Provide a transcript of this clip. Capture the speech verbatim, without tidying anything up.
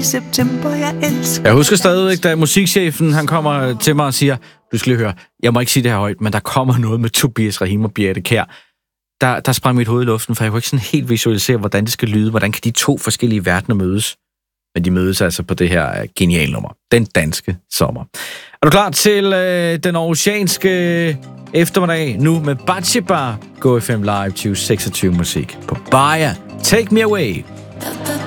september, jeg elsker. Jeg husker stadigvæk, da musikchefen han kommer til mig og siger, du skal lige høre, jeg må ikke sige det her højt, men der kommer noget med Tobias Rahim og Birthe Kjær. Der, der sprang mit hoved i luften, for jeg kunne ikke sådan helt visualisere, hvordan det skal lyde, hvordan kan de to forskellige verdener mødes. Men de mødes altså på det her geniale nummer. Den danske sommer. Er du klar til øh, den oceanske eftermiddag nu med Batsheba? Go F M Live tyve seksogtyve musik på Baja. Take me away.